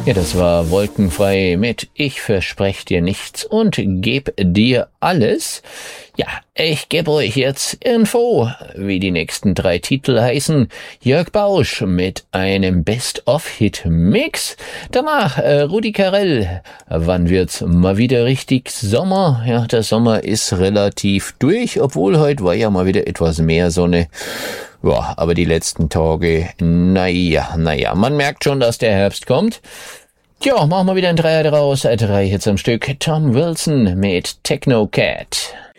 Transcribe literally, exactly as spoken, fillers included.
Ja, das war Wolkenfrei mit Ich versprech dir nichts und geb dir alles. Ja, ich gebe euch jetzt Info, wie die nächsten drei Titel heißen. Jörg Bausch mit einem Best-of-Hit-Mix. Danach äh, Rudi Carrell. Wann wird's mal wieder richtig Sommer? Ja, der Sommer ist relativ durch, obwohl heute war ja mal wieder etwas mehr Sonne. Ja, aber die letzten Tage, naja, naja, man merkt schon, dass der Herbst kommt. Tja, machen wir wieder ein Dreier draus, drei Hits am Stück. Tom Wilson mit Techno Cat.